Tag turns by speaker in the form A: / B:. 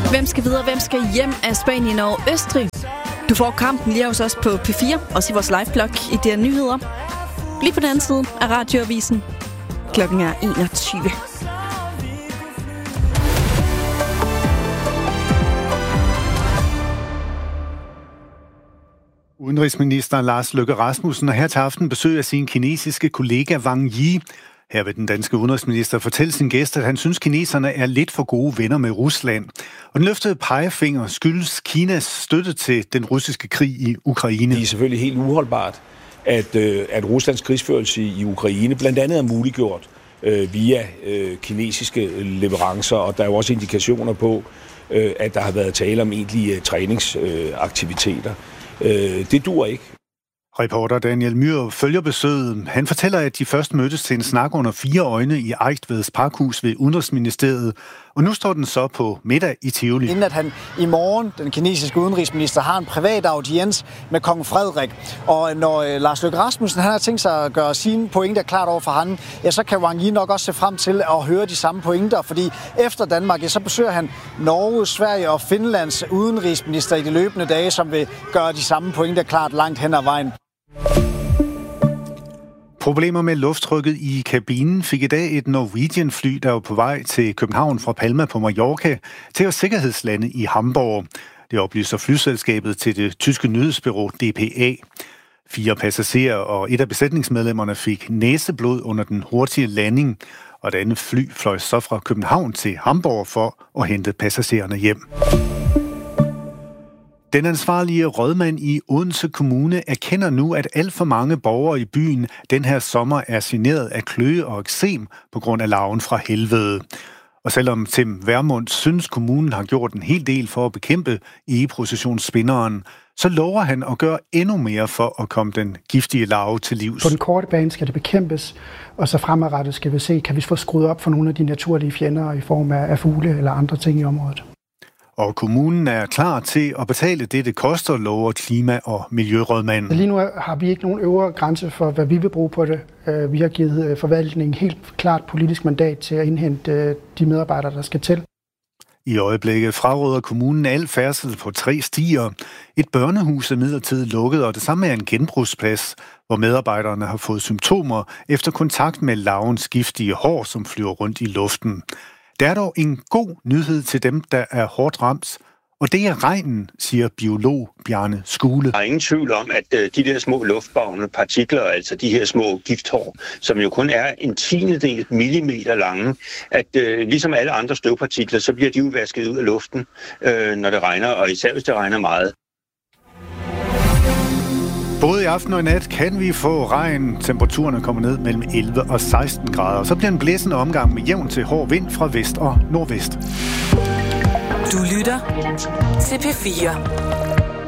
A: Hvem skal videre, hvem skal hjem af Spanien og Østrig? Du får kampen lige hos os på P4, også i vores liveblog i DR Nyheder. Lige på den anden side af Radioavisen. Klokken er 21.
B: Udenrigsminister Lars Løkke Rasmussen har her til aften besøg af sin kinesiske kollega Wang Yi. Her vil den danske udenrigsminister fortælle sin gæst, at han synes, kineserne er lidt for gode venner med Rusland. Og den løftede pegefinger skyldes Kinas støtte til den russiske krig i Ukraine.
C: Det er selvfølgelig helt uholdbart, at Ruslands krigsførelse i Ukraine blandt andet er muliggjort via kinesiske leverancer, og der er jo også indikationer på, at der har været tale om egentlige træningsaktiviteter. Det duer ikke.
B: Reporter Daniel Myhr følger besøget. Han fortæller, at de først mødtes til en snak under 4 øjne i Eigtveds Parkhus ved Udenrigsministeriet. Og nu står den så på middag i Tivoli.
D: Inden at han i morgen, den kinesiske udenrigsminister, har en privat audiens med kong Frederik. Og når Lars Løkke Rasmussen han har tænkt sig at gøre sine pointer klart over for ham, ja, så kan Wang Yi nok også se frem til at høre de samme pointer. Fordi efter Danmark, ja, så besøger han Norge, Sverige og Finlands udenrigsminister i de løbende dage, som vil gøre de samme pointer klart langt hen ad vejen.
B: Problemer med lufttrykket i kabinen fik i dag et Norwegian-fly, der var på vej til København fra Palma på Mallorca, til at sikkerhedslande i Hamburg. Det oplyser flyselskabet til det tyske nyhedsbureau DPA. 4 passagerer og et af besætningsmedlemmerne fik næseblod under den hurtige landing, og det andet fly fløj så fra København til Hamburg for at hente passagererne hjem. Den ansvarlige rådmand i Odense Kommune erkender nu, at alt for mange borgere i byen den her sommer er generet af kløe og eksem på grund af larven fra helvede. Og selvom Tim Vermund synes, kommunen har gjort en hel del for at bekæmpe egeprocessionsspinderen, så lover han at gøre endnu mere for at komme den giftige larve til livs.
E: På den korte bane skal det bekæmpes, og så fremadrettet skal vi se, kan vi få skruet op for nogle af de naturlige fjender i form af fugle eller andre ting i området.
B: Og kommunen er klar til at betale det koster, lover klima- og miljørådmanden.
E: Lige nu har vi ikke nogen øvre grænse for, hvad vi vil bruge på det. Vi har givet forvaltningen helt klart politisk mandat til at indhente de medarbejdere, der skal til.
B: I øjeblikket fraråder kommunen al færdsel på 3 stier. Et børnehus er midlertidigt lukket, og det samme er en genbrugsplads, hvor medarbejderne har fået symptomer efter kontakt med larvens giftige hår, som flyver rundt i luften. Der er dog en god nyhed til dem, der er hårdt ramt, og det er regnen, siger biolog Bjarne Skule.
F: Der er ingen tvivl om, at de der små luftbårne partikler, altså de her små gifthår, som jo kun er en 10. millimeter lange, at ligesom alle andre støvpartikler, så bliver de jo vasket ud af luften, når det regner, og især hvis det regner meget.
B: Både i aften og i nat kan vi få regn. Temperaturerne kommer ned mellem 11 og 16 grader. Så bliver en blæsende omgang med jævn til hård vind fra vest og nordvest.
G: Du lytter til P4.